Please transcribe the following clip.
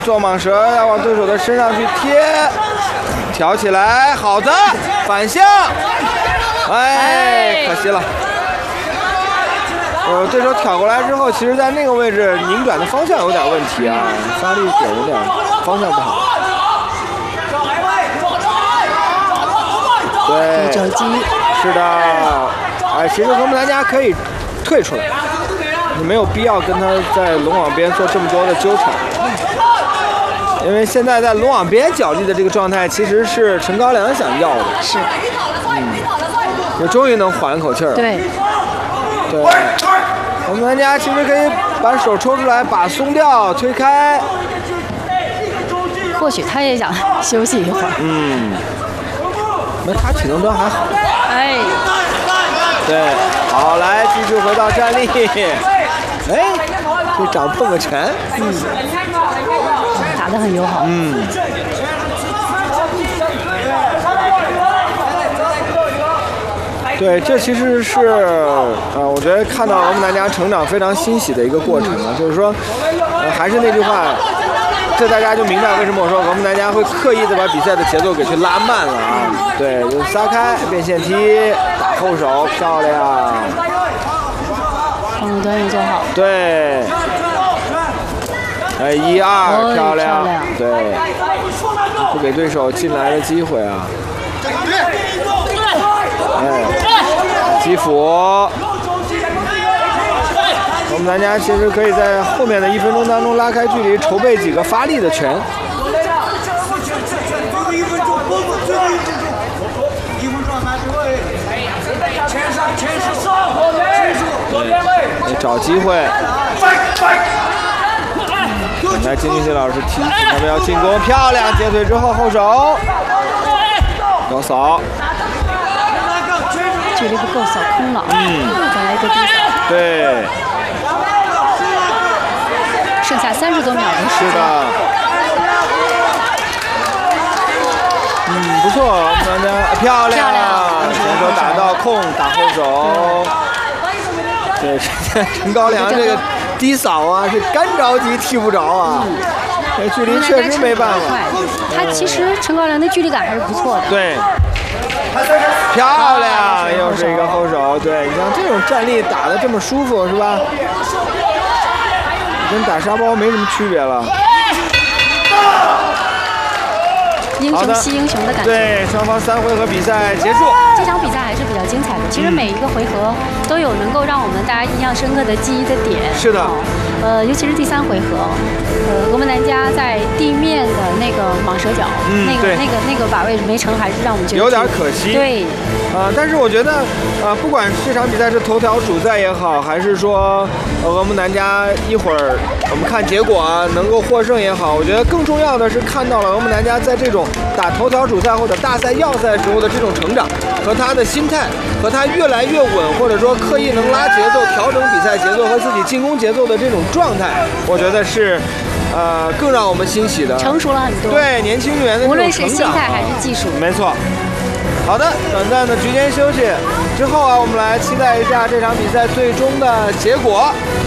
做蟒蛇要往对手的身上去贴，挑起来，好的，反向，哎，可惜了。对手挑过来之后，其实在那个位置拧转的方向有点问题啊，发力点有点方向不好。对， 肘击。是的，哎，其实我们大家可以退出来，你没有必要跟他在龙网边做这么多的纠缠。因为现在在龙网边角力的这个状态，其实是陈高粱想要的。 是。 也终于能缓一口气儿。 对。 对。我们玩家其实可以把手抽出来，把松掉，推开。 或许他也想休息一会儿。 那他体能端还好。 哎。 对，好，来继续回到站立。哎，这掌碰个拳。 打得很友好。 对，这其实是我觉得看到我们大家成长非常欣喜的一个过程啊，就是说，还是那句话，这大家就明白为什么我说我们大家会刻意的把比赛的节奏给去拉慢了啊。对，就撒开变线踢，打后手，漂亮。 防守端也做好。 对。哎，1、2，漂亮。对，不给对手进来的机会啊。哎，击斧。我们大家其实可以在后面的1分钟当中拉开距离，筹备几个发力的拳。找机会。来，金俊杰老师提他们要进攻，漂亮！截腿之后后手，高扫。 距离不够，扫空了。再来一个低扫。 对。 剩下30多秒的时间。 是的。不错，我们大家漂亮。前手打到空，打后手。对，陈高粱这个低扫啊，是干着急踢不着啊。这距离确实没办法。 他其实陈高粱的距离感还是不错的。 对。漂亮，又是一个后手。对，你像这种站立打得这么舒服，是吧？跟打沙包没什么区别了。 英雄惜英雄的感觉。 对，双方3回合比赛结束。 这场比赛还是比较精彩的。其实每一个回合都有能够让我们大家印象深刻的记忆的点。 是的。 尤其是第3回合，我们南家在地面的那个蟒蛇脚，那个把位没成，还是让我们觉得有点可惜。 对。 但是我觉得，不管这场比赛是头条主赛也好，还是说我们南家一会儿我们看结果能够获胜也好，我觉得更重要的是看到了我们南家在这种打头条主赛或者大赛要赛时候的这种成长和他的心态，和他越来越稳，或者说刻意能拉节奏、调整比赛节奏和自己进攻节奏的这种状态，我觉得是更让我们欣喜的， 成熟了很多。 对，年轻人的这种成长， 无论是心态还是技术。 没错。好的，短暂的局间休息之后我们来期待一下这场比赛最终的结果。